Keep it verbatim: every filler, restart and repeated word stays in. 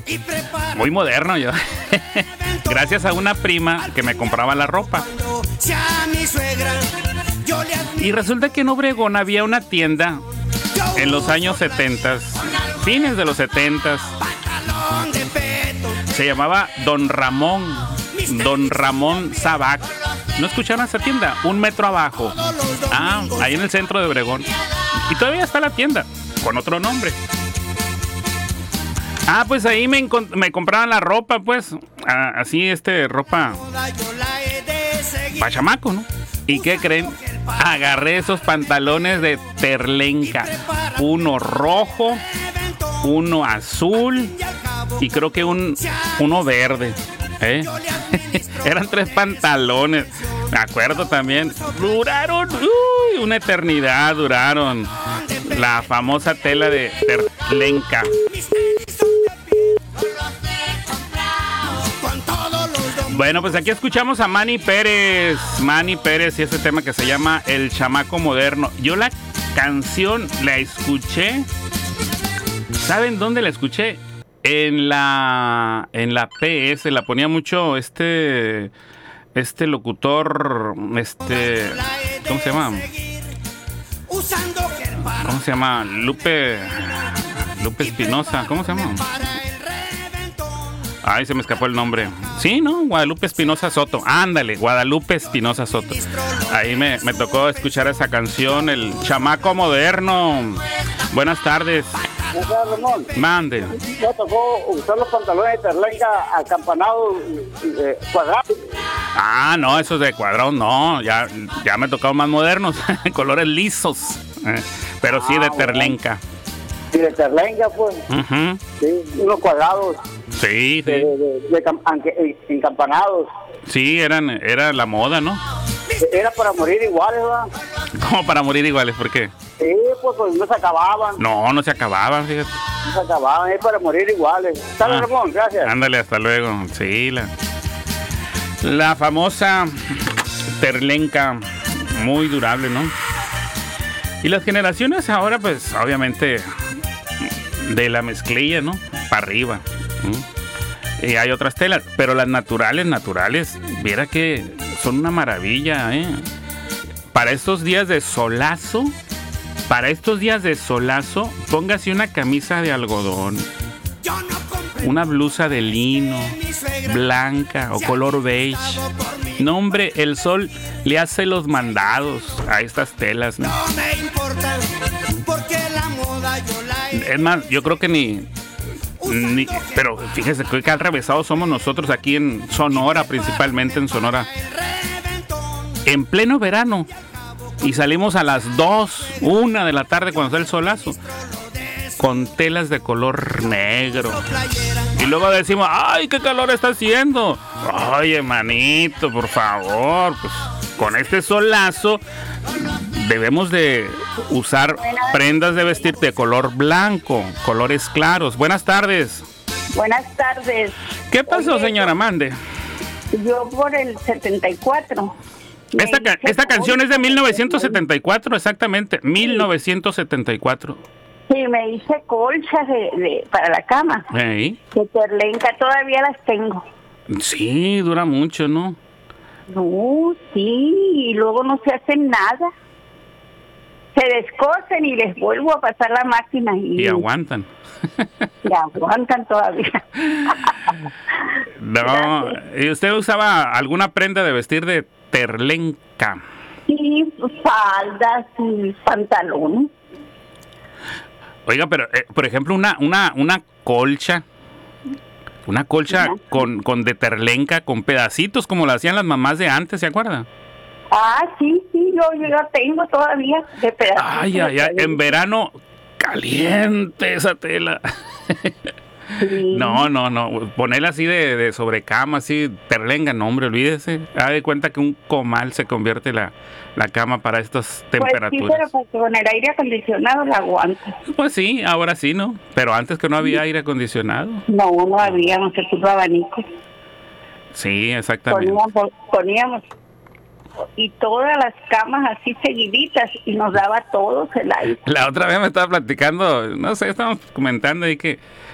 Muy moderno yo. Gracias a una prima que me compraba la ropa. Y resulta que en Obregón había una tienda en los años setentas, fines de los setentas. Se llamaba Don Ramón, Don Ramón Sabac. ¿No escucharon esa tienda? Un metro abajo. Ah, ahí en el centro de Obregón. Y todavía está la tienda, con otro nombre. Ah, pues ahí me, me compraban la ropa, pues. Ah, así, este, ropa pa' chamaco, ¿no? ¿Y qué creen? Agarré esos pantalones de Terlenca. Uno rojo, uno azul y creo que un uno verde. ¿Eh? Eran tres pantalones. Me acuerdo también. Duraron uy, una eternidad, duraron. La famosa tela de Terlenca. Bueno, pues aquí escuchamos a Manny Pérez. Manny Pérez y ese tema que se llama El Chamaco Moderno. Yo la canción la escuché. ¿Saben dónde la escuché? En la en la P S la ponía mucho este este locutor, este ¿cómo se llama? ¿Cómo se llama? Lupe Lupe Espinosa, ¿cómo se llama? Ay, se me escapó el nombre. Sí, ¿no? Guadalupe Espinosa Soto. Ándale, Guadalupe Espinosa Soto. Ahí me, me tocó escuchar esa canción, El Chamaco Moderno. Buenas tardes. Ramón. Mande. Me tocó usar los pantalones de Terlenca acampanados eh, cuadrados. Ah, no, esos de cuadrado no. Ya, ya me tocaron más modernos. Colores lisos. Eh, pero sí de Terlenca. Sí, de Terlenca, pues. Uh-huh. Sí, unos cuadrados. Sí, sí. De, de, de, de cam- anque- encampanados. Sí, eran, era la moda, ¿no? Era para morir iguales, ¿verdad? ¿Cómo para morir iguales? ¿Por qué? Sí, pues, pues no se acababan. No, no se acababan, fíjate. No se acababan, es para morir iguales. ¿Sabes, Ah, Ramón? Gracias. Ándale, hasta luego. Sí, la, la famosa Terlenca, muy durable, ¿no? Y las generaciones ahora, pues, obviamente, de la mezclilla, ¿no? Para arriba. ¿Mm? Y hay otras telas, pero las naturales, naturales, viera que son una maravilla, ¿eh? Para estos días de solazo, para estos días de solazo, póngase una camisa de algodón, una blusa de lino, blanca o color beige. No, hombre, el sol le hace los mandados a estas telas, ¿no? Es más, yo creo que ni... Ni, pero fíjese que al revésado somos nosotros aquí en Sonora, principalmente en Sonora, en pleno verano, y salimos a las dos, una de la tarde cuando está el solazo, con telas de color negro, y luego decimos, ¡ay, qué calor está haciendo! Oye, manito, por favor, pues con este solazo debemos de usar prendas de vestir de color blanco, colores claros. Buenas tardes. Buenas tardes. ¿Qué pasó, Oye, señora? Mande. Yo por el setenta y cuatro. Esta, esta canción es de mil novecientos setenta y cuatro, exactamente, mil novecientos setenta y cuatro. Sí, me hice colchas de, de, para la cama. ¿Eh? De Terlenca, todavía las tengo. Sí, dura mucho, ¿no? No, sí, y luego no se hacen nada. Se descosen y les vuelvo a pasar la máquina. Y, y aguantan. Y aguantan todavía. No, Gracias. ¿Y usted usaba alguna prenda de vestir de Terlenca? Sí, faldas y pantalones. Oiga, pero, eh, por ejemplo, una, una, una colcha, una colcha Ajá. con, con de Terlenca, con pedacitos como lo hacían las mamás de antes, ¿se acuerda? Ah, sí, sí, yo, yo la tengo todavía de pedacitos. Ay, ay, ay, en verano, caliente esa tela. Sí. No, no, no, ponerla así de, de sobrecama, así, Terlenca, no, hombre, olvídese. Haga de cuenta que un comal se convierte la, la cama para estas temperaturas. Pues sí, pero pues con el aire acondicionado la aguanta. Pues sí, ahora sí, ¿no? Pero antes que no había aire acondicionado. No, no había, no se puso abanico. Sí, exactamente. Poníamos, poníamos y todas las camas así seguiditas y nos daba todos el aire. La otra vez me estaba platicando, no sé, estábamos comentando ahí que